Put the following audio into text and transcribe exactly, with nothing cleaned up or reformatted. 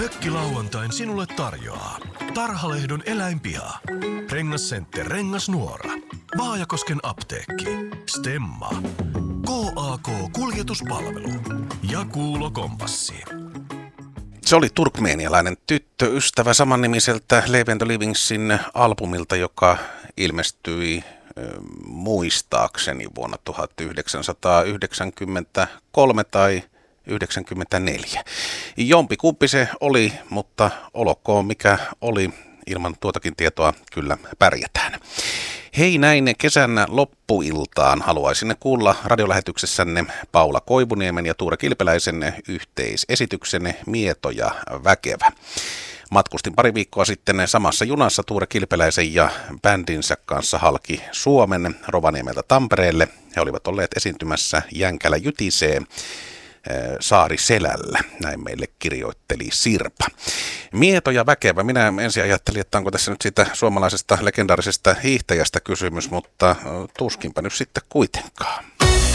Mökkilauantain sinulle tarjoaa Tarhalehdon eläinpiha, Rengascenter Rengasnuora, Vaajakosken apteekki, Stemma, K A K Kuljetuspalvelu ja Kuulo Kompassi. Se oli turkmeenialainen tyttöystävä samannimiseltä Leave and the Livingsin albumilta, joka ilmestyi muistaakseni vuonna tuhatyhdeksänsataayhdeksänkymmentäkolme tai yhdeksänkymmentäneljä. Jompikumpi se oli, mutta olkoon mikä oli, ilman tuotakin tietoa kyllä pärjätään. Hei, näin kesän loppuiltaan haluaisin kuulla radiolähetyksessänne Paula Koivuniemen ja Tuure Kilpeläisen yhteisesityksen Mieto ja väkevä. Matkustin pari viikkoa sitten samassa junassa Tuure Kilpeläisen ja bändinsä kanssa halki Suomen Rovaniemeltä Tampereelle. He olivat olleet esiintymässä Jänkälä jytisee Saariselällä, näin meille kirjoitteli Sirpa. Mieto ja väkevä. Minä ensin ajattelin, että onko tässä nyt siitä suomalaisesta legendaarisesta hiihtäjästä kysymys, mutta tuskinpä nyt sitten kuitenkaan.